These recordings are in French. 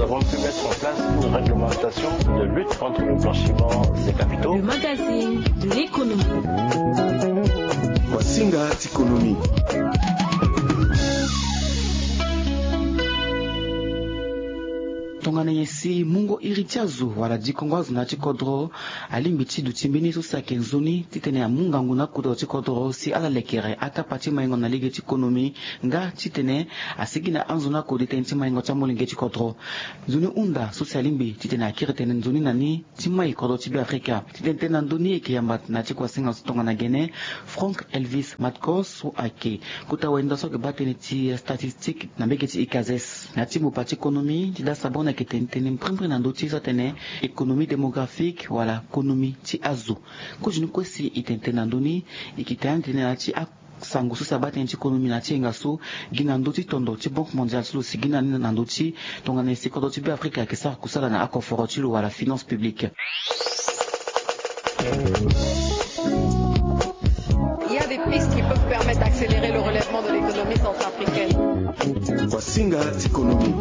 avons pu mettre en place une réglementation de lutte contre le blanchiment des capitaux. Le magazine de l'économie. Wasinga Tikonomi. Tongana yesi mungo iritiazu wala dikongwazu na chikodro alimbiti du timbini susa kenzoni titene ya mungangu na kudo chikodro si ala lekere aka pati maingo na lige chikonomi nga titene asigina anzu na kodi tenti maingo chamulinge chikodro zuni unda susa alimbi titene akiretene nzuni nani timai kodo tibi Afrika titene na ndoni ekiyambat na chikwa singa tongana gene Frank Elvis Matkos su ake kuta wenda soke batene ti statistique na mbeke ti ikazes na timu pati ekonomi tida sabona qui tene mprimpri na ndoti za tene économie démographique wala économie ti azu ko jinu ko si itente na ndoni ikitane tene na ti sangu susa batene ti économie na ti ngasu gina ndoti tondo ti banque mondiale sulu sigina na ndoti tonga na sikodo ti bi Afrika ke sa kusala na akoforo ti wala finance publique. Il y a des pistes qui peuvent permettre d'accélérer le relèvement de l'économie centrafricaine. Wasinga Tikonomi.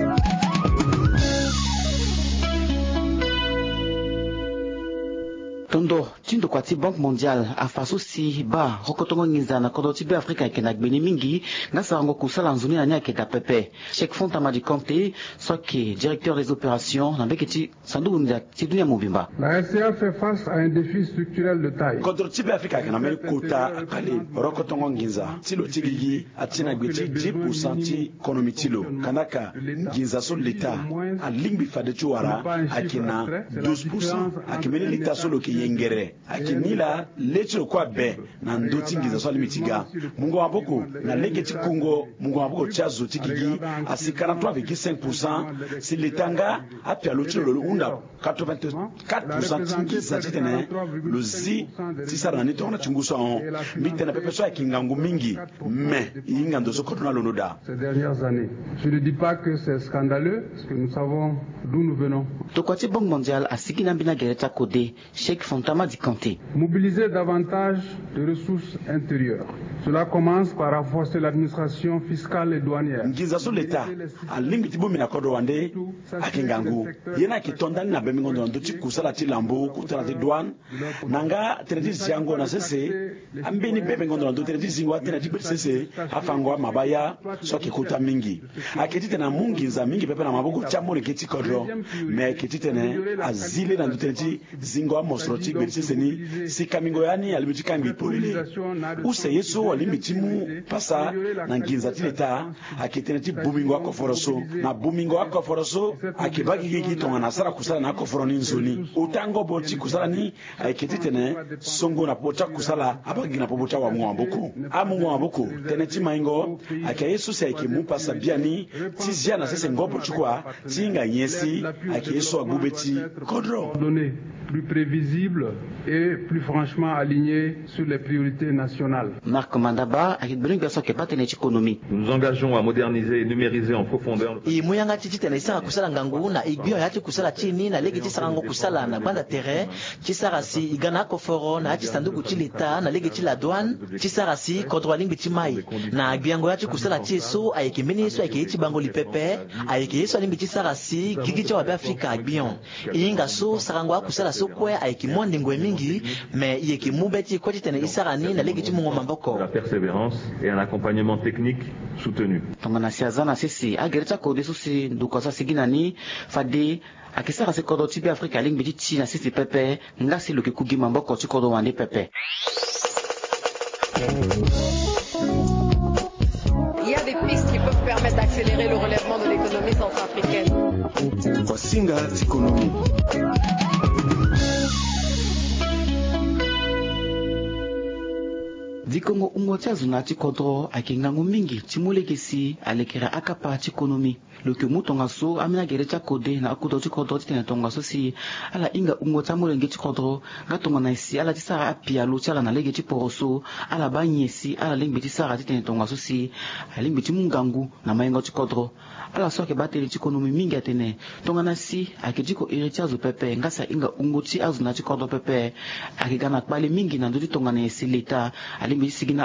Tondo tindo kwa ti banque mondiale afaso si ba rokotongo ngiza na kodo ti bi Afrika kenak beni mingi nga sarango kusala nzuni na nyake da pepe Cheikh Fontama di Conte soki directeur des opérations na beketi sandu ndia ti dunia mobimba. La RCA fait face à un défi structurel de taille. Kodo ti bi Afrika kenak mel kota akali rokotongo ngiza tilo tigigi atina gbeti 10% ti économie tilo kanaka ngiza so l'état a lingbi fade ti wara akina 12% akimeni l'état so loki yengere akinila lecho kwa be na ndoti ngiza swali mitiga mungu waboko na legeti Congo mungu waboko chazo tikigi asi 43,5% si letanga apia locho lo unda 84% ngiza titene lozi tisara ni tona chunguso on mitena pepeso akingangu mingi mais ingando so kotuna lonoda. Ces dernières années, je ne dis pas que c'est scandaleux parce que nous savons d'où nous venons. Tokwati Banque mondiale asigina bina gereta kode Cheikh Fontama di Conte. Mobiliser davantage de ressources intérieures. Cela commence par renforcer l'administration fiscale et douanière. Ngiza so l'État a limiti bomi na kodo wande akingangu yena kitondani na bemingondo ndochi kusala ti lambo kutala ti douane nanga teneti siango na sese ambeni bemingondo ndo teneti singwa teneti sese afangwa mabaya so kikuta mingi aketi tena mungi za mingi pepe na maboko chamole keti kodro me keti tena azile na teneti zingwa mosroti sese ni sikamingo yani alimiti kambi polile use yeso alimitimu pasa na nginza ti l'État akiteneti bumingo akoforoso na bumingo akoforoso akibaki kiki tonga na sara kusala na akoforo nzoni utango boti kusala ni aketi tene songo na pota kusala abaki na pobota wa mwamboko amwamboko teneti maingo akayesu se akimu pasa biani tizia na sese ngopo chukwa tinga nyesi akayesu agubeti kodro plus prévisible et plus franchement aligné sur les priorités nationales. Marc Mandaba akibringa soke patene économie. Nous nous engageons à moderniser et numériser en profondeur. Imuyanga titi na isanga kusala ngangu na igbion yati kusala chini na legi tisa ngangu kusala na banda terrain chisarasi igana koforo na chisanduku chilita na legi chila douane chisarasi kontrolingi chimai na igbiango yati kusala chiso ayekimini so ayekichi bango lipepe ayekiso alimbi chisarasi gigi cha wabe Afrika igbion inga so sarango kusala sokwe ayekimondi ngwe mingi mais yekimubeti kwa titene isarani na legi chimungo mamboko. La persévérance et un accompagnement technique soutenu. Tongana siazana sisi agereta kode susi ndukosa siginani fade akisara se kodo tibi Afrika ling biti chi na sisi pepe ngasi luki kugima mboko chi kodo wande pepe. Il y a des pistes qui peuvent permettre d'accélérer le relèvement de l'économie centrafricaine. Wasinga Tikonomi. Dikongo ungotia zunati kodro akingangu mingi timulekesi alekera akapa chikonomi loke mutonga so amina gerecha kode na akudo chikodro titene tonga so si ala inga ungota mulenge chikodro ngatonga na isi ala tisara apia luchala na lege chiporoso ala banyesi ala lingbi tisara titene tonga so si alingbi chimungangu na mayengo chikodro ala soke bateli chikonomi mingi atene tonga na si akijiko iricha zo pepe ngasa inga ungoti azunati chikodro pepe akigana kpale mingi na ndoti tonga na isi leta alimbi sigina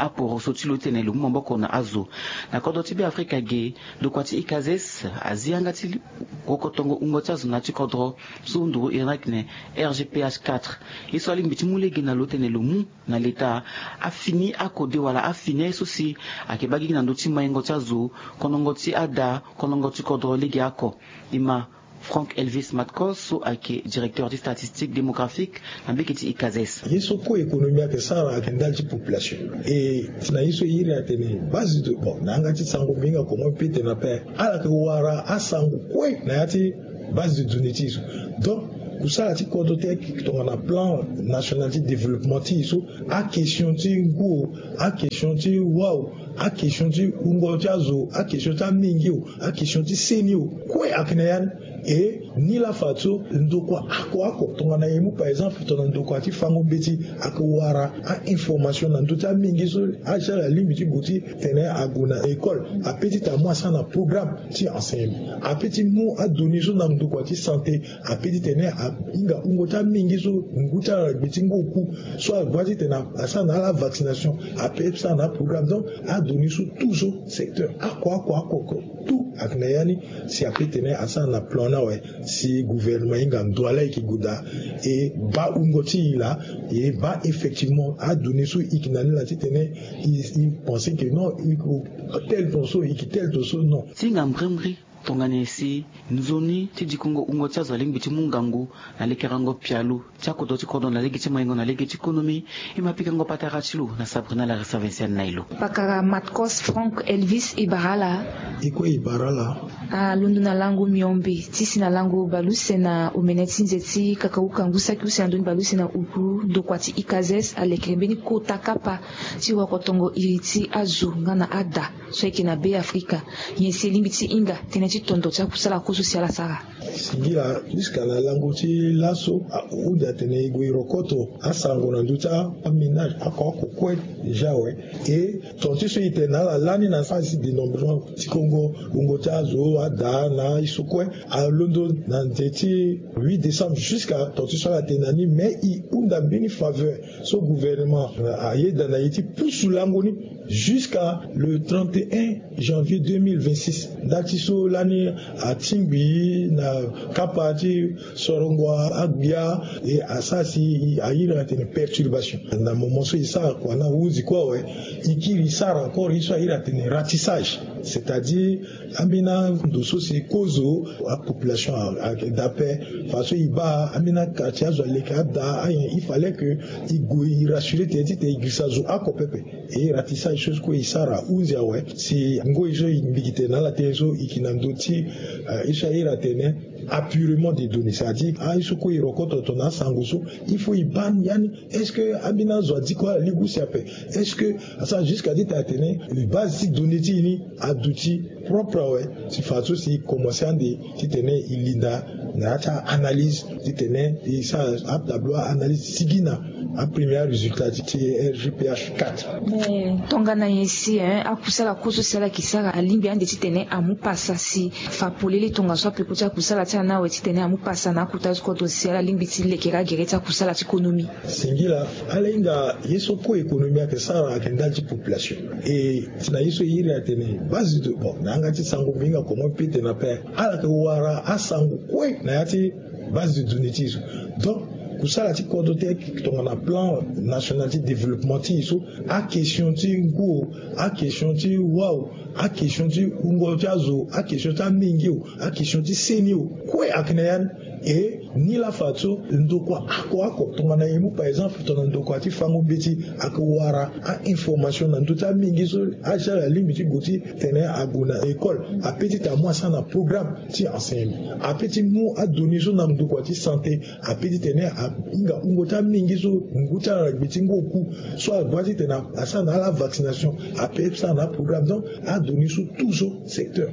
aporo sotilo tene lu mamboko na azo na kodo tibi Afrika ge do kwati ikazes azianga tili kokotongo ungotazo na tikodro sundu irakne RGPH 4 iswali mbitimulegi na lotene lu mu na leta afini akode wala afine sosi akebagi na ndoti mayengo tazo konongoti ada konongoti kodro legi ako ima Franck Elvis Matkoso ake directeur de statistique démographique na bekiti ikazes yeso ko économie ke sara akendalji population et na yeso yiri atene base de bon nanga ti sango minga komo pete na pe ala ke wara asango kwe na yati base de données tiso donc kusala ti kodote ki na plan national de développement tiso a question ti ngo a question ti wow a question ti ngo jazo a question ta mingio a question ti senio kwe akneyan et ni la fato ndokwa ako tongana yemu par exemple tongana ndokwa ti fango beti akwara a information na ndota mingi so a jala limiti boti tene aguna école a petit à moi ça na programme ti enseignement a petit mo a donné so na ndokwa ti santé a petit tene a inga ngota mingi so nguta beti ngoku so a boiti tene a ça na la vaccination a petit ça na programme donc a donné so tout so secteur ako tout aknayani si a petit tene a ça na plan ouais si gouvernement inga ndwala ikiguda et ba ungoti là et ba effectivement a donné sous ikinani la titene il pensait que non il tel tonso tel tonso non singa mbremri tonganesi nzoni tidi kongo ungo tsazo limbiti mungangu na lekerango pialu tsako doti kodon na legiti mayengo na legiti ekonomi imapika ngo patarachilu na Sabrina la reservation nailo pakara Matkos Franck Elvis Ibarala iko Ibarala a lundu na langu miombi tisi na langu baluse na umeneti nzeti kakauka ngusa kiusi andoni baluse na uku dokwati ikazes alekrebeni kota kapa ti wakotongo iriti azu ngana ada soeki na be Afrika yensi limbiti inga teneti tondo tsa kusala kusu siala sara singira jusqu'à la langu ti laso uda tene igwe rokoto asango na nduta aminage akoko kwe jawe et tonti so itena la lani na fasi de nombreux ti Congo ungota zo ada na isukwe a londo na ndeti 8 décembre jusqu'à tonti so la tenani mais i unda bini faveur so gouvernement aye dana yiti pousu langoni jusqu'à le 31 janvier 2026 dati so lani a Tingbi na kapati sorongwa agbia et asasi ayira tene perturbation na moment so isa kwa na uzi kwa we ikiri sara encore iso ayira tene ratissage c'est-à-dire amina doso se kozo a population d'après façon iba amina katiazo lekada il fallait que il rassurer te igrisazo akopepe et ratissage chose ko isara uzi we si ngo iso imbigite na la tezo ikinandoti iso ayira tene apurement des données, c'est-à-dire aïsoko irokoto tona sangoso il faut iban yani est-ce que abina zo dit quoi ligusi ape est-ce que ça jusqu'à dit atene les bases données ni aduti propre ouais si façon si commencer à dire si tenait ilinda na ta analyse si tenait et ça a tableau analyse sigina a premier résultat c'est RGPH 4 mais tongana ici hein akusala kuso sala kisara alimbi ande titene amupasa si fa polele tonga so pe kucha kusala na we titene amupasa na kutazo ko dosiala limbiti lekera gereta kusala ekonomi singila alenga yeso ko ekonomi ke sara akendalji population et tina yeso yiri atene base de bon nanga ti sango minga komo pete na pe ala ke wara asango kwe na yati base de données tiso donc kusala ti kodote ki na plan national de développement tiso a question ti ngo a question ti wow a question ti ngo jazo a question ta mingio a question ti senio kwe akneyan et ni la fato ndokwa ako tongana yemu par exemple tongana ndokwa ti fango beti akwara a information na ndota mingi so a jala limiti boti tene aguna école a petit à moi ça na programme ti enseignement a petit mo a donné so na ndokwa ti santé a petit tene a inga ngota mingi so nguta beti ngoku so a boiti tene a ça na la vaccination a petit ça na programme donc a donné so tout so secteur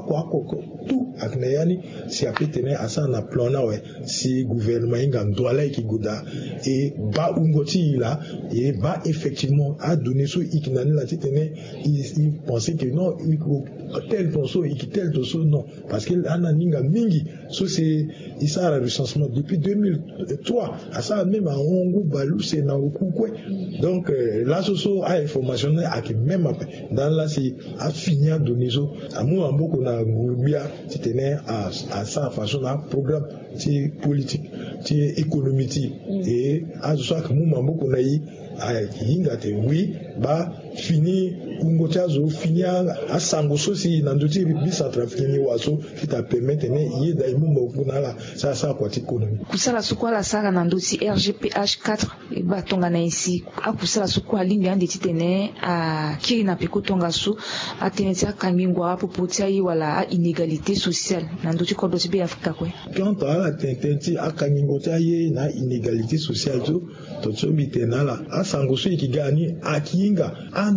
ako tout aknayani si a petit tene a ça na plan na ouais si gouvernement inga ndwala ikiguda et ba ungoti là et ba effectivement a donné so ikinani la titene il pensait que non tel tonso non parce que ana ninga mingi so c'est ça a recensement depuis 2003 à ça même à Ongo Balou c'est na Okukwe donc là ce a information à qui même dans là c'est à finir donner ça à moi beaucoup na Gourbia qui tenait à ça façon là programme c'est politique c'est économique et à ça que moi beaucoup na yi à yingate oui ba fini kungochazo fini à sangoso si nanduti bicentrafricain waso qui t'a permettre ne yeda imumo kunala ça quoi économie kusala sukwa sara nanduti RGPH 4 ba tonga na ici a kusala sukwa lingi ande titene a kiri na peko tonga su atentia kangingwa popotia yi wala inégalité sociale nanduti ko do be Afrika kwe quand ala tententi akangingotia yi na inégalité sociale to tsobitenala a sangoso ikigani akinga a